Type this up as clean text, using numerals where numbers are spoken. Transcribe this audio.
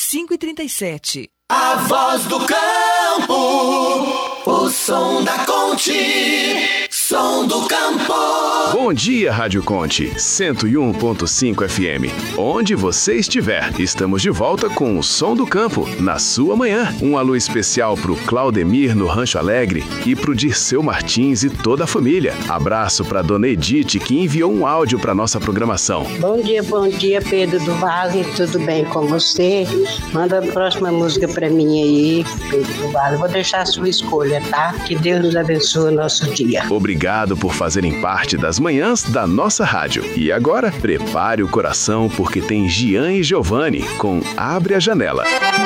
5h37. A voz do campo, o som da Conte, som do campo. Bom dia, Rádio Conte, 101.5 FM. Onde você estiver, estamos de volta com o Som do Campo, na sua manhã. Um alô especial pro Claudemir no Rancho Alegre e pro Dirceu Martins e toda a família. Abraço pra Dona Edith, que enviou um áudio pra nossa programação. Bom dia, Pedro do Vale, tudo bem com você? Manda a próxima música pra mim aí, Pedro do Vale. Vou deixar a sua escolha, tá? Que Deus nos abençoe o nosso dia. Obrigado por fazerem parte das manhãs da nossa rádio. E agora, prepare o coração porque tem Gian e Giovanni com Abre a Janela.